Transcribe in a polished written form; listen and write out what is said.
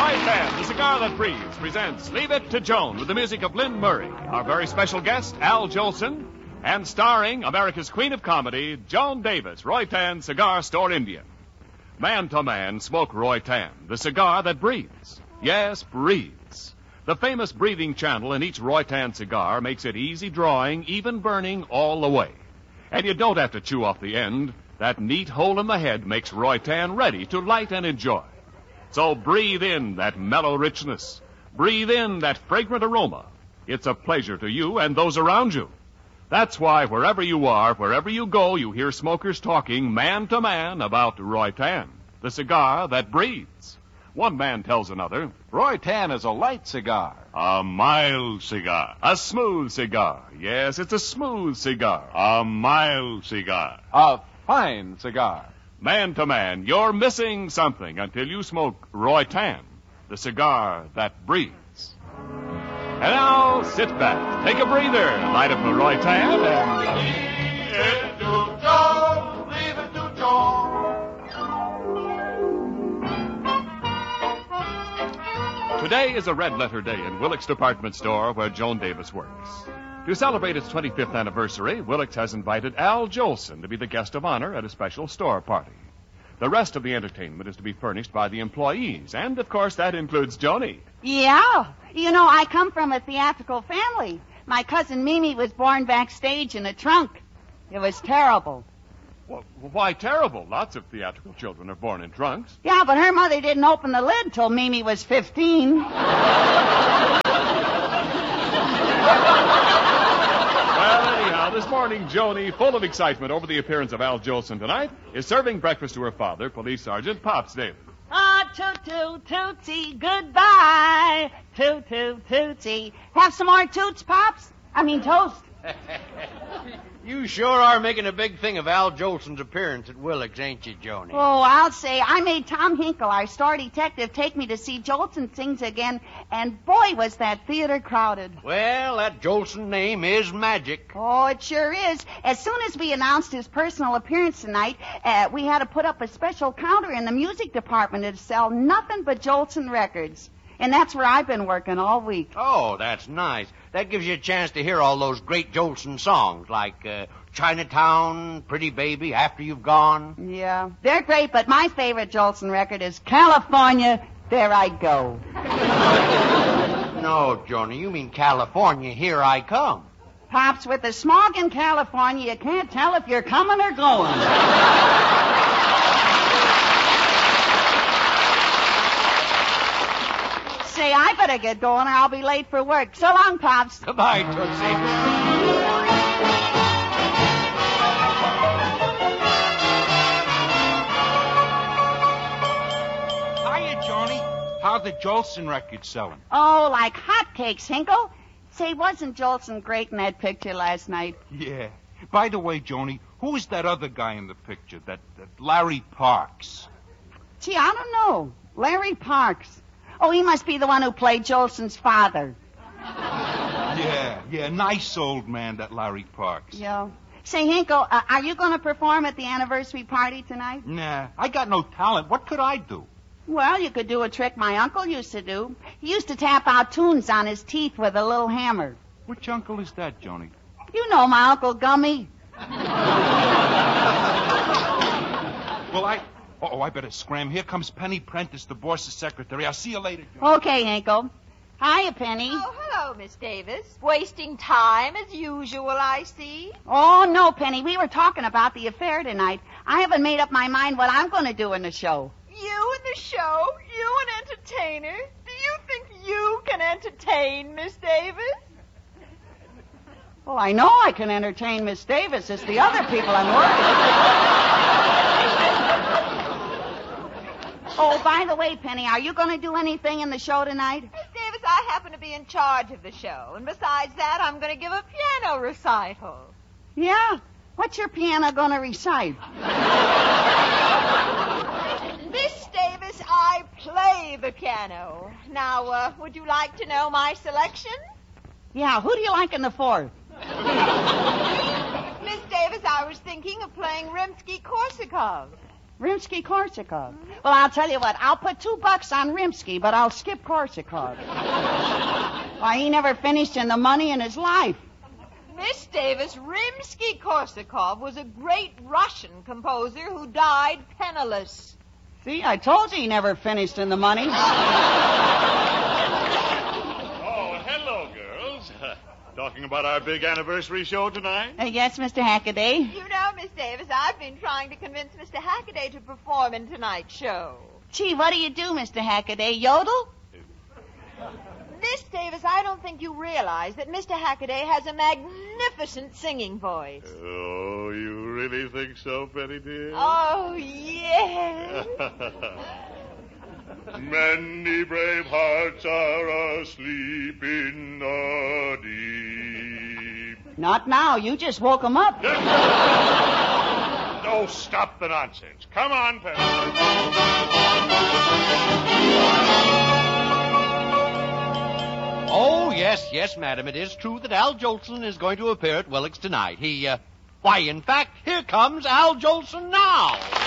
Roy-Tan, the cigar that breathes, presents Leave It to Joan with the music of Lynn Murray, our very special guest, Al Jolson, and starring America's Queen of Comedy, Joan Davis, Roy-Tan Cigar Store Indian. Man to man, smoke Roy-Tan, the cigar that breathes. Yes, breathes. The famous breathing channel in each Roy-Tan cigar makes it easy drawing, even burning all the way. And you don't have to chew off the end. That neat hole in the head makes Roy-Tan ready to light and enjoy. So breathe in that mellow richness. Breathe in that fragrant aroma. It's a pleasure to you and those around you. That's why wherever you are, wherever you go, you hear smokers talking man to man about Roy-Tan, the cigar that breathes. One man tells another, Roy-Tan is a light cigar. A mild cigar. A smooth cigar. Yes, it's a smooth cigar. A mild cigar. A fine cigar. Man to man, you're missing something until you smoke Roy-Tan, the cigar that breathes. And now, sit back, take a breather, light up a Roy-Tan, and... Leave it to Joan, leave it to Joan. Today is a red-letter day in Willick's department store where Joan Davis works. To celebrate its 25th anniversary, Willick's has invited Al Jolson to be the guest of honor at a special store party. The rest of the entertainment is to be furnished by the employees, and, of course, that includes Joni. Yeah. You know, I come from a theatrical family. My cousin Mimi was born backstage in a trunk. It was terrible. Well, why terrible? Lots of theatrical children are born in trunks. Yeah, but her mother didn't open the lid till Mimi was 15. Well, anyhow, this morning, Joni, full of excitement over the appearance of Al Jolson tonight, is serving breakfast to her father, Police Sergeant Pops Davis. Ah, toot-toot, tootsie, goodbye. Toot-toot, tootsie. Have some more toots, Pops? I mean toast. You sure are making a big thing of Al Jolson's appearance at Willick's, ain't you, Joni? Oh, I'll say, I made Tom Hinkle, our store detective, take me to see Jolson sings again, and boy, was that theater crowded. Well, that Jolson name is magic. Oh, it sure is. As soon as we announced his personal appearance tonight, we had to put up a special counter in the music department to sell nothing but Jolson records. And that's where I've been working all week. Oh, that's nice. That gives you a chance to hear all those great Jolson songs, like Chinatown, Pretty Baby, After You've Gone. Yeah, they're great, but my favorite Jolson record is California, There I Go. No, Joni, you mean California, Here I Come. Pops, with the smog in California, you can't tell if you're coming or going. Say, I better get going or I'll be late for work. So long, Pops. Goodbye, Tootsie. Hiya, Joni. How the Jolson record selling? Oh, like hotcakes, Hinkle. Say, wasn't Jolson great in that picture last night? Yeah. By the way, Joni, who is that other guy in the picture? That Larry Parks? Gee, I don't know. Larry Parks. Oh, he must be the one who played Jolson's father. Yeah, nice old man, that Larry Parks. Yeah. Say, Hinkle, are you going to perform at the anniversary party tonight? Nah, I got no talent. What could I do? Well, you could do a trick my uncle used to do. He used to tap out tunes on his teeth with a little hammer. Which uncle is that, Joni? You know my Uncle Gummy. Well, I better scram. Here comes Penny Prentice, the boss's secretary. I'll see you later, Joni. Okay, Hinkle. Hiya, Penny. Oh, hello, Miss Davis. Wasting time as usual, I see. Oh, no, Penny. We were talking about the affair tonight. I haven't made up my mind what I'm going to do in the show. You in the show? You an entertainer? Do you think you can entertain, Miss Davis? Well, I know I can entertain Miss Davis. It's the other people I'm working with. Oh, by the way, Penny, are you going to do anything in the show tonight? Miss Davis, I happen to be in charge of the show. And besides that, I'm going to give a piano recital. Yeah? What's your piano going to recite? Miss Davis, I play the piano. Now, would you like to know my selection? Yeah, who do you like in the fourth? Miss Davis, I was thinking of playing Rimsky-Korsakov. Rimsky-Korsakov. Well, I'll tell you what. I'll put $2 on Rimsky, but I'll skip Korsakov. Why, he never finished in the money in his life. Miss Davis, Rimsky-Korsakov was a great Russian composer who died penniless. See, I told you he never finished in the money. Oh, hello, girls. Talking about our big anniversary show tonight? Yes, Mr. Hackaday. You know, Miss Davis, I've been trying to convince Mr. Hackaday to perform in tonight's show. Gee, what do you do, Mr. Hackaday? Yodel? Miss Davis, I don't think you realize that Mr. Hackaday has a magnificent singing voice. Oh, you really think so, Penny dear? Oh, yes. Many brave hearts are asleep in the deep. Not now. You just woke him up. Oh, stop the nonsense. Come on, Penny. Oh, yes, madam. It is true that Al Jolson is going to appear at Willick's tonight. Why, in fact, here comes Al Jolson now.